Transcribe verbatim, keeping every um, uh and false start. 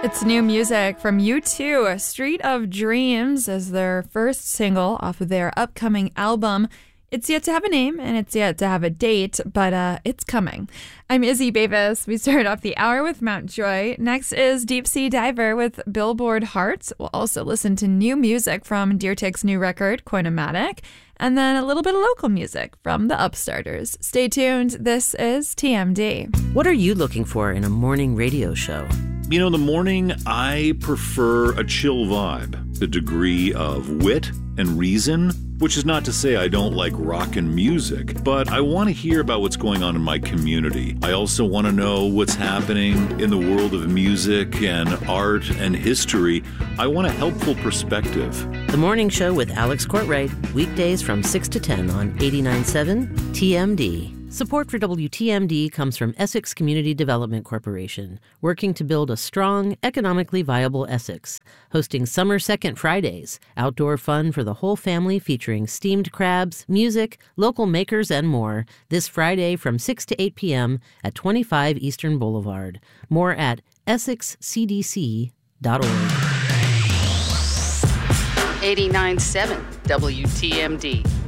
It's new music from U two. Street of Dreams is their first single off of their upcoming album. It's yet to have a name and it's yet to have a date, but uh, it's coming. I'm Izzy Bavis. We started off the hour with Mountjoy. Next is Deep Sea Diver with Billboard Heart. We'll also listen to new music from Deer Tick's new record, Coinomatic, and then a little bit of local music from the Upstarters. Stay tuned. This is T M D. What are you looking for in a morning radio show? You know, in the morning, I prefer a chill vibe, the degree of wit and reason, which is not to say I don't like rock and music, but I want to hear about what's going on in my community. I also want to know what's happening in the world of music and art and history. I want a helpful perspective. The Morning Show with Alex Courtwright, weekdays from six to ten on eighty-nine point seven T M D. Support for W T M D comes from Essex Community Development Corporation, working to build a strong, economically viable Essex. Hosting Summer Second Fridays, outdoor fun for the whole family featuring steamed crabs, music, local makers, and more, this Friday from six to eight p.m. at twenty-five Eastern Boulevard. More at essex c d c dot org. eighty-nine point seven W T M D.